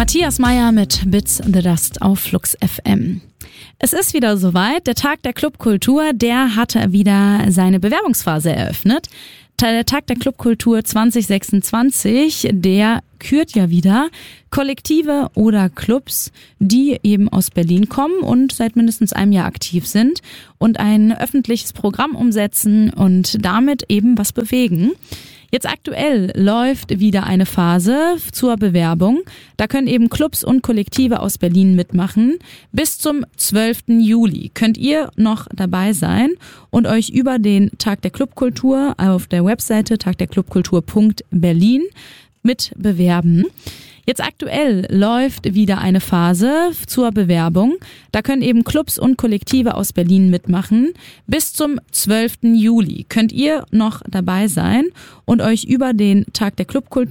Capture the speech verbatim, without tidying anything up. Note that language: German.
Matthias Meyer mit Bits the Dust auf Flux F M. Es ist wieder soweit. Der Tag der Clubkultur, der hat wieder seine Bewerbungsphase eröffnet. Der Tag der Clubkultur zwanzig sechsundzwanzig, der kürt ja wieder Kollektive oder Clubs, die eben aus Berlin kommen und seit mindestens einem Jahr aktiv sind und ein öffentliches Programm umsetzen und damit eben was bewegen. Jetzt aktuell läuft wieder eine Phase zur Bewerbung. Da können eben Clubs und Kollektive aus Berlin mitmachen. Bis zum zwölften Juli könnt ihr noch dabei sein und euch über den Tag der Clubkultur auf der Webseite tagderclubkultur punkt berlin mit bewerben. Jetzt aktuell läuft wieder eine Phase zur Bewerbung. Da können eben Clubs und Kollektive aus Berlin mitmachen. Bis zum zwölften Juli könnt ihr noch dabei sein und euch über den Tag der Clubkultur